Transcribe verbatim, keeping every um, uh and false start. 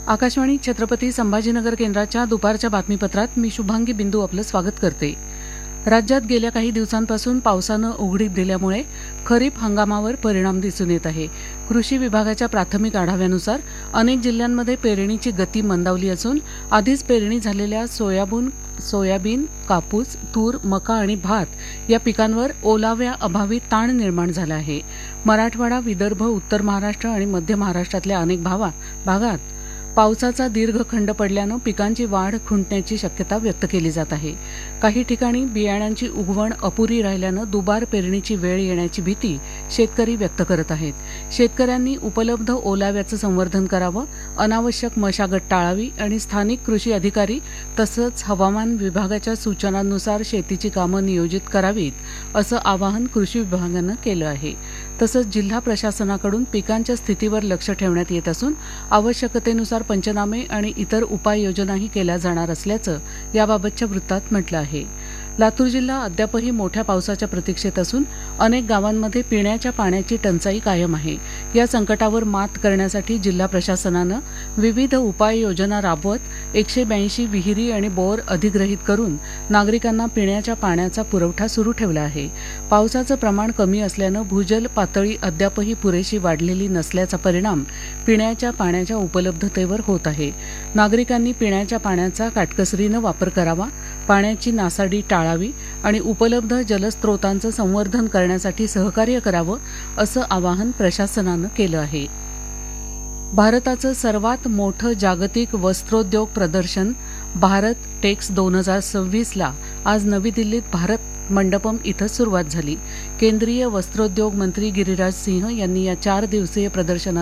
आकाशवाणी छत्रपती संभाजीनगर केंद्राच्या दुपारच्या बातमीपत्रात मी शुभांगी बिंदू आपलं स्वागत करते. राज्यात गेल्या काही दिवसांपासून पावसानं उघडीप दिल्यामुळे खरीप हंगामावर परिणाम दिसून येत आहे. कृषी विभागाच्या प्राथमिक आढाव्यानुसार अनेक जिल्ह्यांमध्ये पेरणीची गती मंदावली असून आधीच पेरणी झालेल्या सोयाबीन सोयाबीन कापूस तूर मका आणि भात या पिकांवर ओलाव्याअभावी ताण निर्माण झाला आहे. मराठवाडा विदर्भ उत्तर महाराष्ट्र आणि मध्य महाराष्ट्रातल्या अनेक भावा भागात पावसाचा दीर्घ खंड पडल्यानं पिकांची वाढ खुंटण्याची शक्यता व्यक्त केली जात आहे. काही ठिकाणी बियाण्यांची उगवण अपुरी राहिल्यानं दुबार पेरणीची वेळ येण्याची भीती शेतकरी व्यक्त करत आहेत. शेतकऱ्यांनी उपलब्ध ओलाव्याचं संवर्धन करावं, अनावश्यक मशागत टाळावी आणि स्थानिक कृषी अधिकारी तसंच हवामान विभागाच्या सूचनांनुसार शेतीची कामं नियोजित करावीत असं आवाहन कृषी विभागानं केलं आहे. तसंच जिल्हा प्रशासनाकडून पिकांच्या स्थितीवर लक्ष ठेवण्यात येत असून आवश्यकतेनुसार पंचनामे आणि इतर उपाययोजनाही केल्या जाणार असल्याचं याबाबतच्या वृत्तात म्हटलं आहे. लातूर जिल्हा अद्यापही मोठ्या पावसाच्या प्रतीक्षेत असून अनेक गावांमध्ये पिण्याच्या पाण्याची टंचाई कायम आहे. या संकटावर मात करण्यासाठी जिल्हा प्रशासनानं विविध उपाययोजना राबवत एकशे ब्याऐंशी विहिरी आणि बोर अधिग्रहित करून नागरिकांना पिण्याच्या पाण्याचा पुरवठा सुरू ठेवला आहे. पावसाचं प्रमाण कमी असल्यानं भूजल पातळी अद्यापही पुरेशी वाढलेली नसल्याचा परिणाम पिण्याच्या पाण्याच्या उपलब्धतेवर होत आहे. नागरिकांनी पिण्याच्या पाण्याचा काटकसरीनं वापर करावा, पाण्याची नासाडी टाळावी आणि उपलब्ध जलस्रोतांचं संवर्धन करण्यासाठी सहकार्य करावं असं आवाहन प्रशासनानं केलं आहे. भारताचं सर्वात मोठं जागतिक वस्त्रोद्योग प्रदर्शन भारत टेक्स दोन हजार सव्वीसला आज नवी दिल्लीत भारत मंडपम इथं सुरुवात झाली. केंद्रीय वस्त्रोद्योग मंत्री गिरिराज सिंह यांनी या चार दिवसीय प्रदर्शनाचं